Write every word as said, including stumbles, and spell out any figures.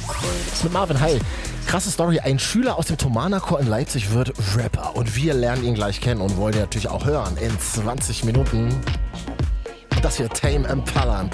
Mit Marvin, hi. Krasse Story. Ein Schüler aus dem Thomanerchor in Leipzig wird Rapper. Und wir lernen ihn gleich kennen und wollen ihn natürlich auch hören in zwanzig Minuten. Das hier Tame Impala im